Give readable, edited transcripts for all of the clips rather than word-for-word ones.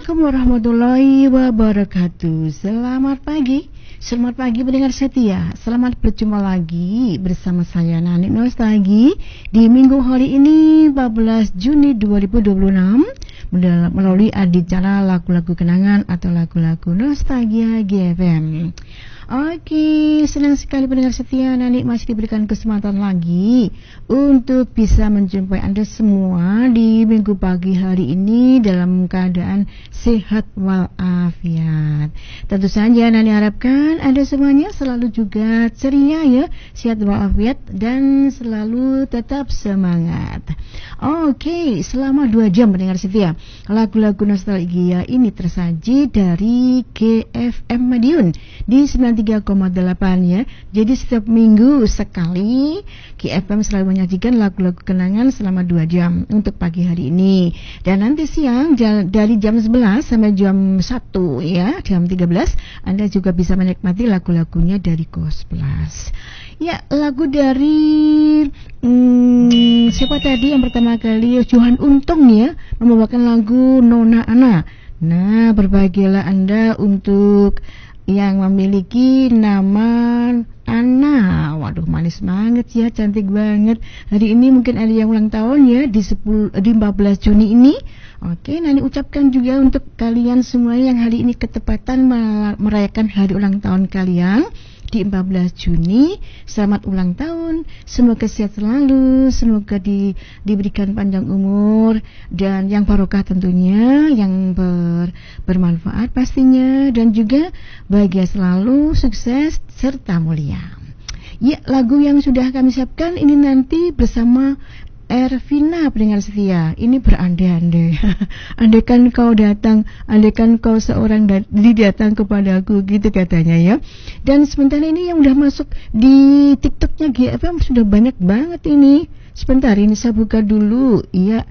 Assalamualaikum warahmatullahi wabarakatuh. Selamat pagi pendengar setia. Selamat berjumpa lagi bersama saya Nani Nostalgi di minggu hari ini 14 Juni 2026 melalui adicara lagu-lagu kenangan atau lagu-lagu nostalgia GFM. Oke, senang sekali pendengar setia, Nani masih diberikan kesempatan lagi untuk bisa menjumpai Anda semua di minggu pagi hari ini dalam keadaan sehat walafiat. Tentu saja Nani harapkan Anda semuanya selalu juga ceria ya, sehat walafiat dan selalu tetap semangat. Oke, selama 2 jam pendengar setia, lagu-lagu nostalgia ini tersaji dari GFM Madiun di 93,8 ya. Jadi setiap minggu sekali GFM selalu menyajikan lagu-lagu kenangan selama 2 jam untuk pagi hari ini. Dan nanti siang dari jam 11 sampai jam 1 ya, jam 13 Anda juga bisa menikmati lagu-lagunya dari Koes Plus. Ya, lagu dari siapa tadi yang pertama kali? Johan Untung ya, membawakan lagu Nona Ana. Nah, berbahagialah Anda untuk yang memiliki nama Ana. Waduh, manis banget ya, cantik banget. Hari ini mungkin ada yang ulang tahun ya di 14 Juni ini. Oke, Nani ucapkan juga untuk kalian semua yang hari ini ketepatan merayakan hari ulang tahun kalian di 14 Juni. Selamat ulang tahun, semoga sehat selalu, semoga diberikan panjang umur dan yang barokah tentunya, yang bermanfaat pastinya, dan juga bahagia selalu, sukses serta mulia. Ya, lagu yang sudah kami siapkan ini nanti bersama Ervina pendengar setia. Ini berandai-andai. Andaikan kau datang, andaikan kau seorang datang kepadaku, gitu katanya ya. Dan sebentar ini yang udah masuk di TikToknya GFM sudah banyak banget ini. Sebentar ini saya buka dulu. Ya,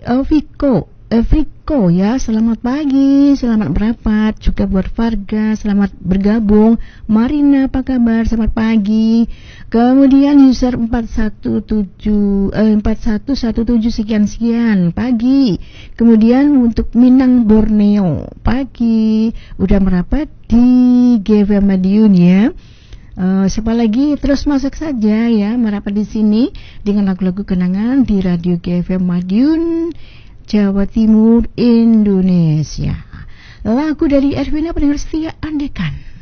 Viko ya, selamat pagi, selamat merapat, juga buat Varga, selamat bergabung. Marina, apa kabar? Selamat pagi. Kemudian user 4117 sekian pagi. Kemudian untuk Minang Borneo pagi, udah merapat di GFM Madiun ya. Siapa lagi? Terus masuk saja ya, merapat di sini dengan lagu-lagu kenangan di Radio GFM Madiun, Jawa Timur, Indonesia. Lagu dari Ervina pendengar setia, andaikan.